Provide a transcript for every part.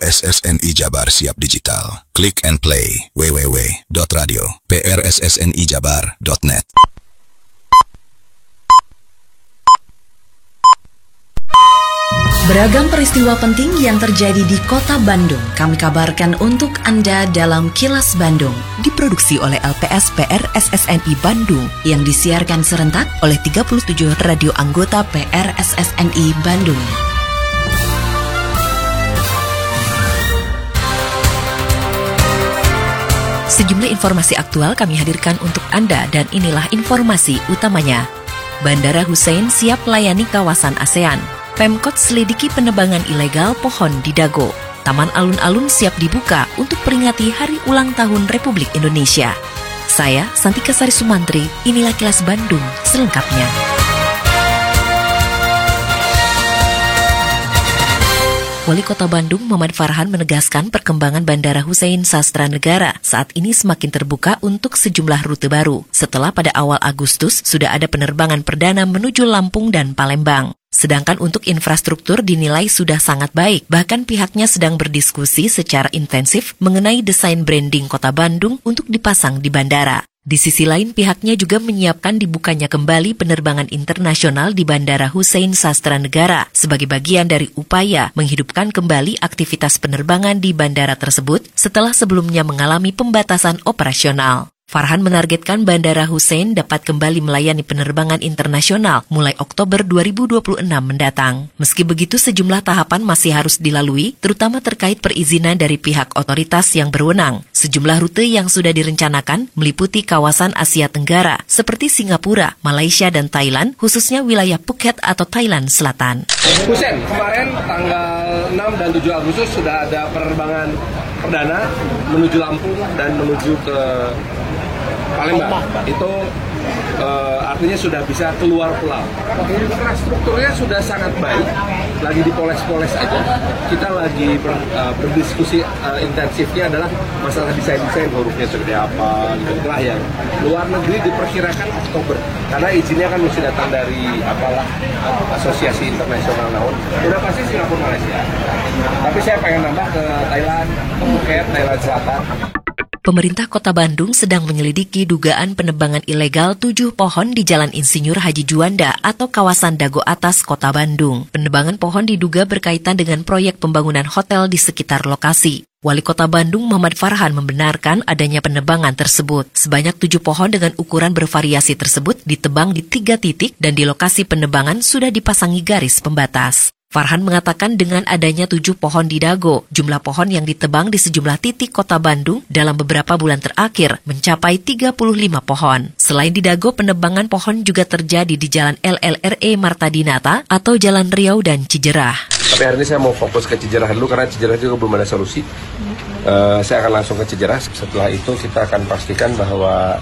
PRSSNI Jabar siap digital. Click and play www.radio.prssnijabar.net. Beragam peristiwa penting yang terjadi di Kota Bandung kami kabarkan untuk Anda dalam Kilas Bandung. Diproduksi oleh LPS PRSSNI Bandung yang disiarkan serentak oleh 37 radio anggota PRSSNI Bandung. Sejumlah informasi aktual kami hadirkan untuk Anda dan inilah informasi utamanya. Bandara Hussein siap layani kawasan ASEAN. Pemkot selidiki penebangan ilegal pohon di Dago. Taman alun-alun siap dibuka untuk peringati Hari Ulang Tahun Republik Indonesia. Saya, Santika Sari Sumantri, inilah Kilas Bandung selengkapnya. Wali Kota Bandung Muhammad Farhan menegaskan perkembangan Bandara Hussein Sastranegara saat ini semakin terbuka untuk sejumlah rute baru. Setelah pada awal Agustus sudah ada penerbangan perdana menuju Lampung dan Palembang. Sedangkan untuk infrastruktur dinilai sudah sangat baik, bahkan pihaknya sedang berdiskusi secara intensif mengenai desain branding Kota Bandung untuk dipasang di bandara. Di sisi lain, pihaknya juga menyiapkan dibukanya kembali penerbangan internasional di Bandara Hussein Sastranegara sebagai bagian dari upaya menghidupkan kembali aktivitas penerbangan di bandara tersebut setelah sebelumnya mengalami pembatasan operasional. Farhan menargetkan Bandara Hussein dapat kembali melayani penerbangan internasional mulai Oktober 2026 mendatang. Meski begitu, sejumlah tahapan masih harus dilalui, terutama terkait perizinan dari pihak otoritas yang berwenang. Sejumlah rute yang sudah direncanakan meliputi kawasan Asia Tenggara, seperti Singapura, Malaysia, dan Thailand, khususnya wilayah Phuket atau Thailand Selatan. Hussein, kemarin tanggal 6 dan 7 Agustus sudah ada penerbangan perdana menuju Lampung dan menuju ke Palembang. Itu artinya sudah bisa keluar pulau. Infrastrukturnya sudah sangat baik, lagi dipoles-poles aja. Kita lagi berdiskusi intensifnya adalah masalah desain-desain, hurufnya segede apa, gitu lah yang luar negeri diperkirakan Oktober. Karena izinnya kan mesti datang dari asosiasi internasional naon. Udah pasti Singapura, Malaysia. Tapi saya pengen nambah ke Thailand, ke Phuket, Thailand Selatan. Pemerintah Kota Bandung sedang menyelidiki dugaan penebangan ilegal 7 pohon di Jalan Insinyur Haji Juanda atau kawasan Dago Atas, Kota Bandung. Penebangan pohon diduga berkaitan dengan proyek pembangunan hotel di sekitar lokasi. Wali Kota Bandung Muhammad Farhan membenarkan adanya penebangan tersebut. Sebanyak 7 pohon dengan ukuran bervariasi tersebut ditebang di 3 titik dan di lokasi penebangan sudah dipasangi garis pembatas. Farhan mengatakan dengan adanya 7 pohon di Dago, jumlah pohon yang ditebang di sejumlah titik Kota Bandung dalam beberapa bulan terakhir mencapai 35 pohon. Selain di Dago, penebangan pohon juga terjadi di Jalan LLRE Marta Dinata atau Jalan Riau dan Cijerah. Tapi hari ini saya mau fokus ke Cijerah dulu karena Cijerah juga belum ada solusi. Saya akan langsung ke Cijerah. Setelah itu kita akan pastikan bahwa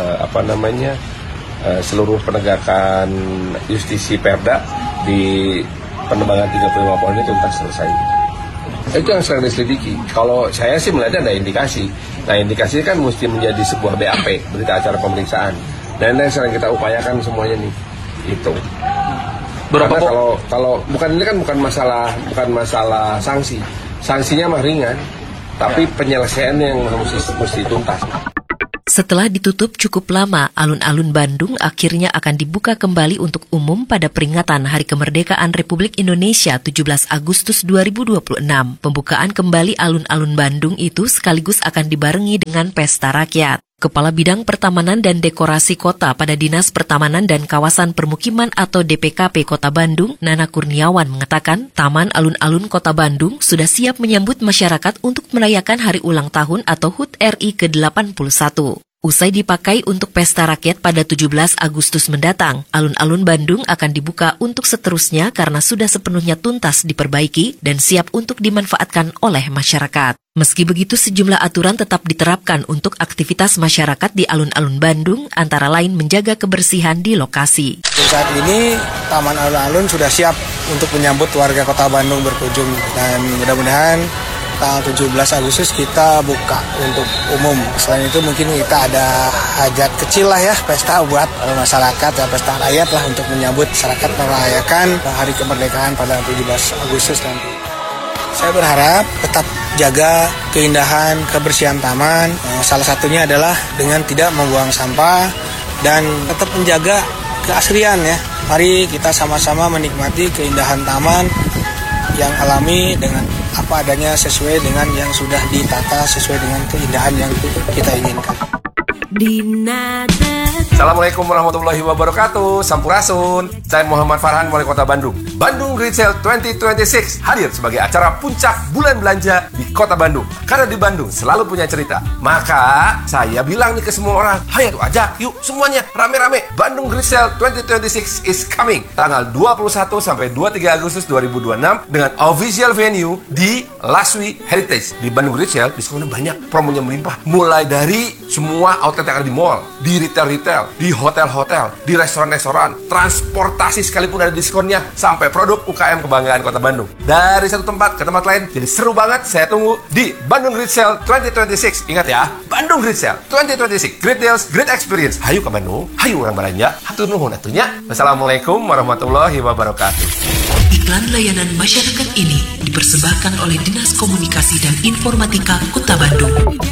seluruh penegakan justisi Perda di penebangan 35 pohon itu tuntas selesai. Itu yang sedang diselidiki. Kalau saya sih melihatnya ada indikasi. Nah, indikasinya kan mesti menjadi sebuah BAP, berita acara pemeriksaan. Dan yang sedang kita upayakan semuanya nih. Itu. Karena kalau bukan masalah sanksi. Sanksinya mah ringan, tapi penyelesaiannya yang mesti tuntas. Setelah ditutup cukup lama, alun-alun Bandung akhirnya akan dibuka kembali untuk umum pada peringatan Hari Kemerdekaan Republik Indonesia 17 Agustus 2026. Pembukaan kembali alun-alun Bandung itu sekaligus akan dibarengi dengan pesta rakyat. Kepala Bidang Pertamanan dan Dekorasi Kota pada Dinas Pertamanan dan Kawasan Permukiman atau DPKP Kota Bandung, Nana Kurniawan mengatakan, Taman Alun-Alun Kota Bandung sudah siap menyambut masyarakat untuk merayakan Hari Ulang Tahun atau HUT RI ke-81. Usai dipakai untuk pesta rakyat pada 17 Agustus mendatang, alun-alun Bandung akan dibuka untuk seterusnya karena sudah sepenuhnya tuntas diperbaiki dan siap untuk dimanfaatkan oleh masyarakat. Meski begitu, sejumlah aturan tetap diterapkan untuk aktivitas masyarakat di alun-alun Bandung, antara lain menjaga kebersihan di lokasi. Saat ini, Taman Alun-Alun sudah siap untuk menyambut warga Kota Bandung berkunjung dan mudah-mudahan tanggal 17 Agustus kita buka untuk umum. Selain itu mungkin kita ada hajat kecil lah ya, pesta buat masyarakat, ya, pesta rakyat lah untuk menyambut masyarakat merayakan Hari Kemerdekaan pada 17 Agustus nanti. Saya berharap tetap jaga keindahan, kebersihan taman. Salah satunya adalah dengan tidak membuang sampah dan tetap menjaga keasrian ya. Mari kita sama-sama menikmati keindahan taman yang alami dengan apa adanya sesuai dengan yang sudah ditata, sesuai dengan keindahan yang kita inginkan. Assalamualaikum warahmatullahi wabarakatuh. Sampurasun. Saya Muhammad Farhan, Wali Kota Bandung. Bandung Great Sale 2026 hadir sebagai acara puncak bulan belanja di Kota Bandung. Karena di Bandung selalu punya cerita. Maka saya bilang nih ke semua orang, hayo ajak yuk semuanya rame-rame. Bandung Great Sale 2026 is coming. Tanggal 21 sampai 23 Agustus 2026 dengan official venue di Laswi Heritage. Di Bandung Great Sale diskonnya banyak, promonya melimpah. Mulai dari semua outlet yang ada di mall, di retail-retail, di hotel-hotel, di restoran-restoran, transportasi sekalipun ada diskonnya, sampai produk UKM kebanggaan Kota Bandung. Dari satu tempat ke tempat lain, jadi seru banget. Saya tunggu di Bandung Great Sale 2026. Ingat ya, Bandung Great Sale 2026. Great deals, great experience. Hayu ke Bandung, hayu orang belanja. Hatur nuhun atunya. Wassalamualaikum warahmatullahi wabarakatuh. Iklan layanan masyarakat ini dipersembahkan oleh Dinas Komunikasi dan Informatika Kota Bandung.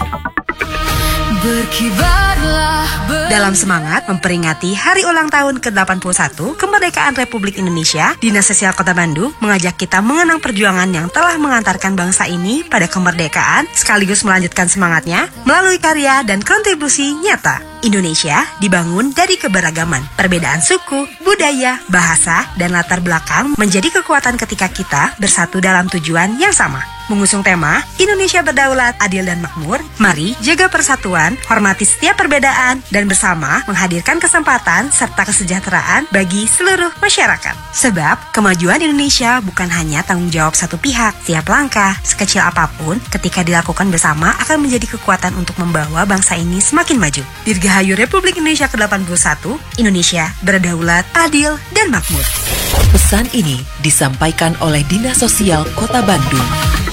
Dalam semangat memperingati Hari Ulang Tahun ke-81 Kemerdekaan Republik Indonesia, Dinas Sosial Kota Bandung mengajak kita mengenang perjuangan yang telah mengantarkan bangsa ini pada kemerdekaan, sekaligus melanjutkan semangatnya melalui karya dan kontribusi nyata. Indonesia dibangun dari keberagaman, perbedaan suku, budaya, bahasa, dan latar belakang menjadi kekuatan ketika kita bersatu dalam tujuan yang sama. Mengusung tema Indonesia Berdaulat, Adil dan Makmur, mari jaga persatuan, hormati setiap perbedaan, dan bersama menghadirkan kesempatan serta kesejahteraan bagi seluruh masyarakat. Sebab kemajuan Indonesia bukan hanya tanggung jawab satu pihak. Tiap langkah, sekecil apapun, ketika dilakukan bersama akan menjadi kekuatan untuk membawa bangsa ini semakin maju. Dirgahayu Republik Indonesia ke-81, Indonesia Berdaulat, Adil, dan Makmur. Pesan ini disampaikan oleh Dinas Sosial Kota Bandung.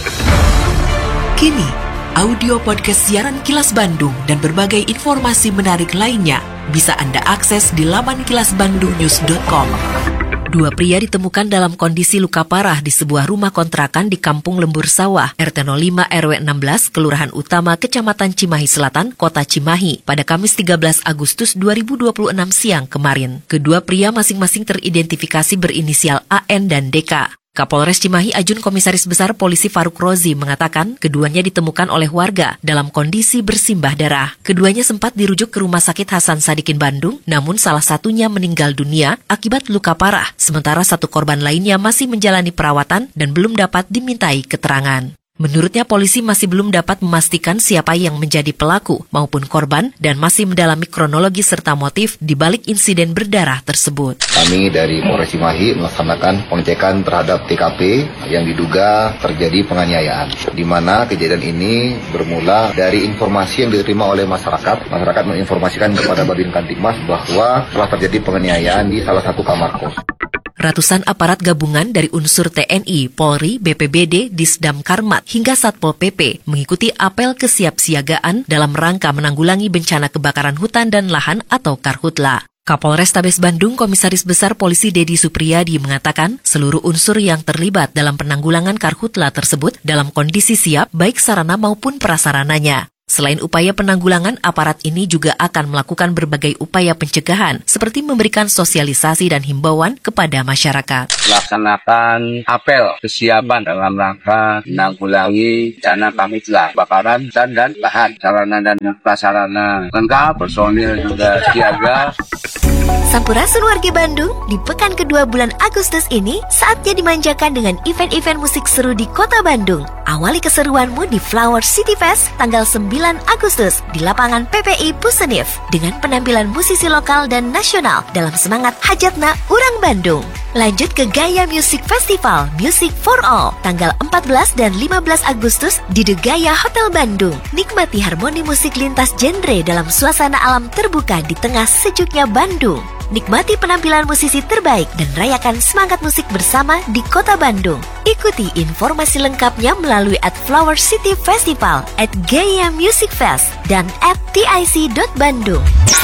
Kini, audio podcast siaran Kilas Bandung dan berbagai informasi menarik lainnya bisa Anda akses di laman kilasbandungnews.com. Dua pria ditemukan dalam kondisi luka parah di sebuah rumah kontrakan di Kampung Lembur Sawah, RT 05 RW 16, Kelurahan Utama, Kecamatan Cimahi Selatan, Kota Cimahi, pada Kamis 13 Agustus 2026 siang kemarin. Kedua pria masing-masing teridentifikasi berinisial AN dan DK. Kapolres Cimahi Ajun Komisaris Besar Polisi Faruk Rozi mengatakan keduanya ditemukan oleh warga dalam kondisi bersimbah darah. Keduanya sempat dirujuk ke Rumah Sakit Hasan Sadikin Bandung, namun salah satunya meninggal dunia akibat luka parah, sementara satu korban lainnya masih menjalani perawatan dan belum dapat dimintai keterangan. Menurutnya polisi masih belum dapat memastikan siapa yang menjadi pelaku maupun korban dan masih mendalami kronologi serta motif di balik insiden berdarah tersebut. Kami dari Polres Cimahi melaksanakan pengecekan terhadap TKP yang diduga terjadi penganiayaan, di mana kejadian ini bermula dari informasi yang diterima oleh masyarakat. Masyarakat menginformasikan kepada Babin Kantikmas bahwa telah terjadi penganiayaan di salah satu kamar kos. Ratusan aparat gabungan dari unsur TNI, Polri, BPBD, Disdam Karmat, hingga Satpol PP mengikuti apel kesiapsiagaan dalam rangka menanggulangi bencana kebakaran hutan dan lahan atau Karhutla. Kapolrestabes Bandung Komisaris Besar Polisi Dedi Supriyadi mengatakan seluruh unsur yang terlibat dalam penanggulangan Karhutla tersebut dalam kondisi siap baik sarana maupun prasarananya. Selain upaya penanggulangan, aparat ini juga akan melakukan berbagai upaya pencegahan, seperti memberikan sosialisasi dan himbauan kepada masyarakat. Melaksanakan apel kesiapan dalam rangka menanggulangi bencana Karhutla, kebakaran hutan dan lahan, sarana dan prasarana lengkap, personil juga siaga. Sampurasun warga Bandung, di pekan kedua bulan Agustus ini, saatnya dimanjakan dengan event-event musik seru di Kota Bandung. Awali keseruanmu di Flower City Fest tanggal 9 Agustus di lapangan PPI Pusenif dengan penampilan musisi lokal dan nasional dalam semangat Hajatna Urang Bandung. Lanjut ke Gaya Music Festival Music for All tanggal 14 dan 15 Agustus di The Gaya Hotel Bandung. Nikmati harmoni musik lintas genre dalam suasana alam terbuka di tengah sejuknya Bandung. Nikmati penampilan musisi terbaik dan rayakan semangat musik bersama di Kota Bandung. Ikuti informasi lengkapnya melalui @Flower City Festival, @Gaya Music Fest, dan @TIC.Bandung.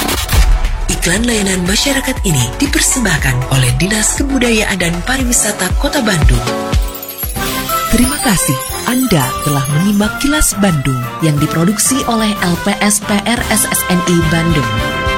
Iklan layanan masyarakat ini dipersembahkan oleh Dinas Kebudayaan dan Pariwisata Kota Bandung. Terima kasih Anda telah menyimak Kilas Bandung yang diproduksi oleh LPSPR SSNI Bandung.